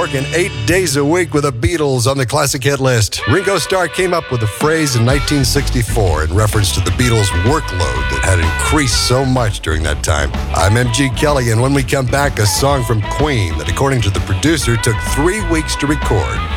working 8 days a week with the Beatles on the classic hit list. Ringo Starr came up with the phrase in 1964 in reference to the Beatles' workload that had increased so much during that time. I'm MG Kelly, and when we come back, a song from Queen that, according to the producer, took 3 weeks to record.